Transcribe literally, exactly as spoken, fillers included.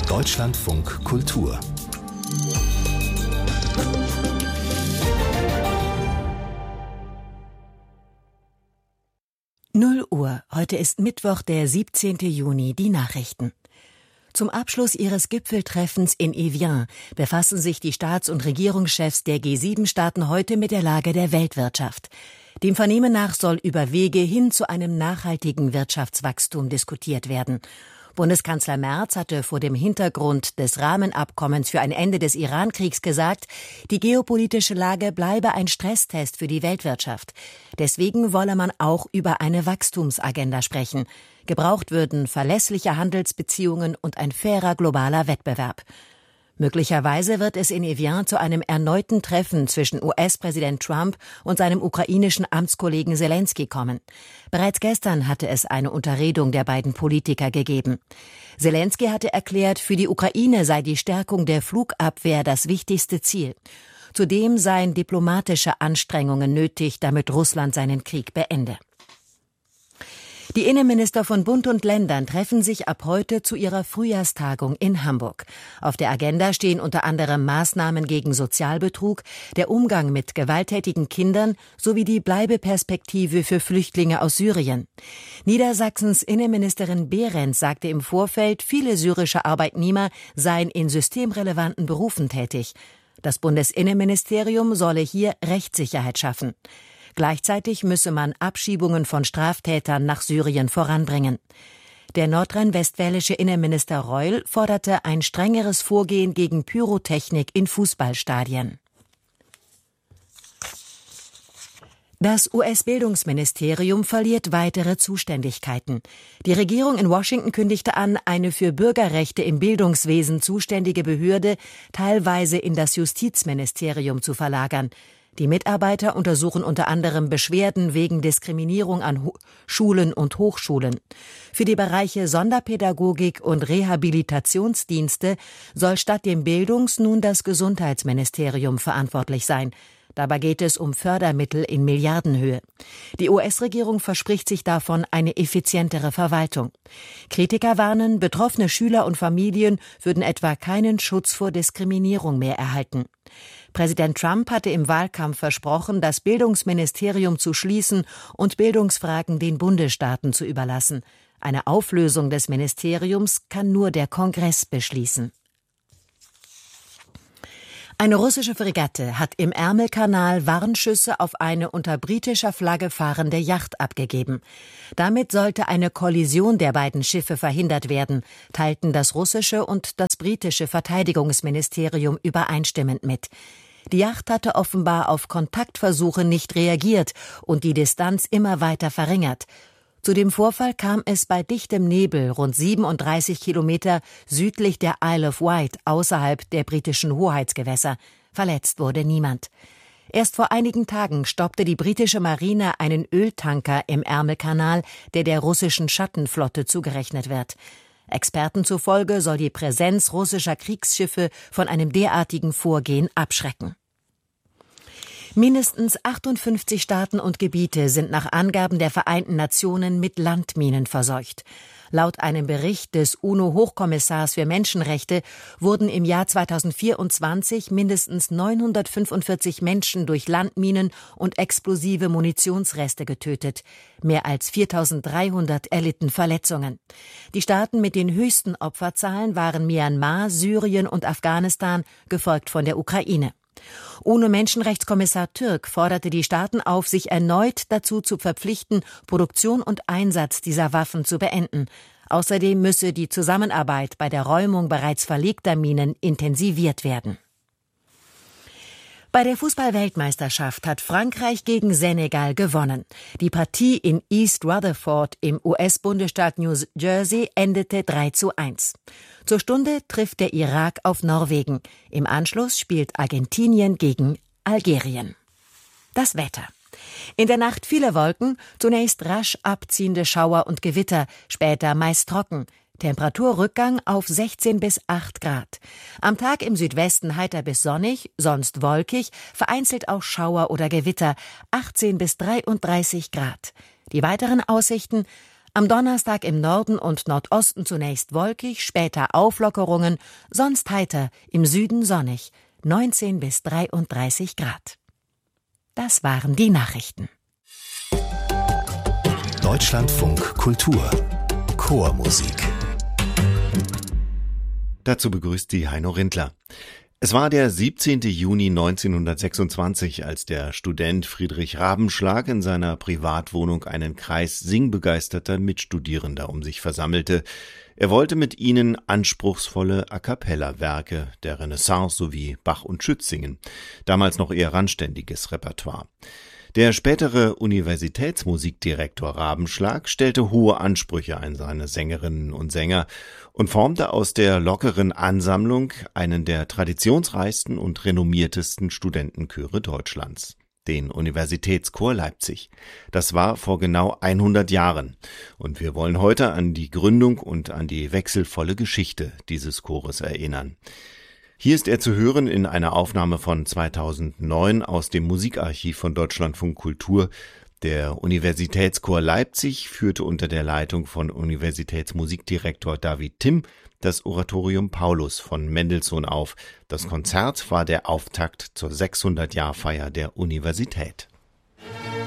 Deutschlandfunk Kultur. null Uhr. Heute ist Mittwoch, der siebzehnten Juni. Die Nachrichten. Zum Abschluss ihres Gipfeltreffens in Evian befassen sich die Staats- und Regierungschefs der G sieben Staaten heute mit der Lage der Weltwirtschaft. Dem Vernehmen nach soll über Wege hin zu einem nachhaltigen Wirtschaftswachstum diskutiert werden. Bundeskanzler Merz hatte vor dem Hintergrund des Rahmenabkommens für ein Ende des Iran-Kriegs gesagt, die geopolitische Lage bleibe ein Stresstest für die Weltwirtschaft. Deswegen wolle man auch über eine Wachstumsagenda sprechen. Gebraucht würden verlässliche Handelsbeziehungen und ein fairer globaler Wettbewerb. Möglicherweise wird es in Evian zu einem erneuten Treffen zwischen U S-Präsident Trump und seinem ukrainischen Amtskollegen Selenskyj kommen. Bereits gestern hatte es eine Unterredung der beiden Politiker gegeben. Selenskyj hatte erklärt, für die Ukraine sei die Stärkung der Flugabwehr das wichtigste Ziel. Zudem seien diplomatische Anstrengungen nötig, damit Russland seinen Krieg beende. Die Innenminister von Bund und Ländern treffen sich ab heute zu ihrer Frühjahrstagung in Hamburg. Auf der Agenda stehen unter anderem Maßnahmen gegen Sozialbetrug, der Umgang mit gewalttätigen Kindern sowie die Bleibeperspektive für Flüchtlinge aus Syrien. Niedersachsens Innenministerin Behrens sagte im Vorfeld, viele syrische Arbeitnehmer seien in systemrelevanten Berufen tätig. Das Bundesinnenministerium solle hier Rechtssicherheit schaffen. Gleichzeitig müsse man Abschiebungen von Straftätern nach Syrien voranbringen. Der nordrhein-westfälische Innenminister Reul forderte ein strengeres Vorgehen gegen Pyrotechnik in Fußballstadien. Das U S-Bildungsministerium verliert weitere Zuständigkeiten. Die Regierung in Washington kündigte an, eine für Bürgerrechte im Bildungswesen zuständige Behörde teilweise in das Justizministerium zu verlagern. Die Mitarbeiter untersuchen unter anderem Beschwerden wegen Diskriminierung an Ho- Schulen und Hochschulen. Für die Bereiche Sonderpädagogik und Rehabilitationsdienste soll statt dem Bildungs- nun das Gesundheitsministerium verantwortlich sein. Dabei geht es um Fördermittel in Milliardenhöhe. Die U S-Regierung verspricht sich davon eine effizientere Verwaltung. Kritiker warnen, betroffene Schüler und Familien würden etwa keinen Schutz vor Diskriminierung mehr erhalten. Präsident Trump hatte im Wahlkampf versprochen, das Bildungsministerium zu schließen und Bildungsfragen den Bundesstaaten zu überlassen. Eine Auflösung des Ministeriums kann nur der Kongress beschließen. Eine russische Fregatte hat im Ärmelkanal Warnschüsse auf eine unter britischer Flagge fahrende Yacht abgegeben. Damit sollte eine Kollision der beiden Schiffe verhindert werden, teilten das russische und das britische Verteidigungsministerium übereinstimmend mit. Die Yacht hatte offenbar auf Kontaktversuche nicht reagiert und die Distanz immer weiter verringert. Zu dem Vorfall kam es bei dichtem Nebel rund siebenunddreißig Kilometer südlich der Isle of Wight außerhalb der britischen Hoheitsgewässer. Verletzt wurde niemand. Erst vor einigen Tagen stoppte die britische Marine einen Öltanker im Ärmelkanal, der der russischen Schattenflotte zugerechnet wird. Experten zufolge soll die Präsenz russischer Kriegsschiffe von einem derartigen Vorgehen abschrecken. Mindestens achtundfünfzig Staaten und Gebiete sind nach Angaben der Vereinten Nationen mit Landminen verseucht. Laut einem Bericht des UNO-Hochkommissars für Menschenrechte wurden im Jahr zweitausendvierundzwanzig mindestens neunhundertfünfundvierzig Menschen durch Landminen und explosive Munitionsreste getötet. Mehr als viertausenddreihundert erlitten Verletzungen. Die Staaten mit den höchsten Opferzahlen waren Myanmar, Syrien und Afghanistan, gefolgt von der Ukraine. UNO-Menschenrechtskommissar Türk forderte die Staaten auf, sich erneut dazu zu verpflichten, Produktion und Einsatz dieser Waffen zu beenden. Außerdem müsse die Zusammenarbeit bei der Räumung bereits verlegter Minen intensiviert werden. Bei der Fußball-Weltmeisterschaft hat Frankreich gegen Senegal gewonnen. Die Partie in East Rutherford im U S-Bundesstaat New Jersey endete drei zu eins. Zur Stunde trifft der Irak auf Norwegen. Im Anschluss spielt Argentinien gegen Algerien. Das Wetter. In der Nacht viele Wolken, zunächst rasch abziehende Schauer und Gewitter, später meist trocken. Temperaturrückgang auf sechzehn bis acht Grad. Am Tag im Südwesten heiter bis sonnig, sonst wolkig, vereinzelt auch Schauer oder Gewitter, achtzehn bis dreiunddreißig Grad. Die weiteren Aussichten: Am Donnerstag im Norden und Nordosten zunächst wolkig, später Auflockerungen, sonst heiter, im Süden sonnig, neunzehn bis dreiunddreißig Grad. Das waren die Nachrichten. Deutschlandfunk Kultur Chormusik. Dazu begrüßt die Heino Rindler. Es war der siebzehnte Juni neunzehnhundertsechsundzwanzig, als der Student Friedrich Rabenschlag in seiner Privatwohnung einen Kreis singbegeisterter Mitstudierender um sich versammelte. Er wollte mit ihnen anspruchsvolle A-cappella-Werke der Renaissance sowie Bach und Schütz singen, damals noch eher randständiges Repertoire. Der spätere Universitätsmusikdirektor Rabenschlag stellte hohe Ansprüche an seine Sängerinnen und Sänger und formte aus der lockeren Ansammlung einen der traditionsreichsten und renommiertesten Studentenchöre Deutschlands, den Universitätschor Leipzig. Das war vor genau hundert Jahren. Und wir wollen heute an die Gründung und an die wechselvolle Geschichte dieses Chores erinnern. Hier ist er zu hören in einer Aufnahme von zweitausendneun aus dem Musikarchiv von Deutschlandfunk Kultur. Der Universitätschor Leipzig führte unter der Leitung von Universitätsmusikdirektor David Timm das Oratorium Paulus von Mendelssohn auf. Das Konzert war der Auftakt zur sechshundert-Jahr-Feier der Universität.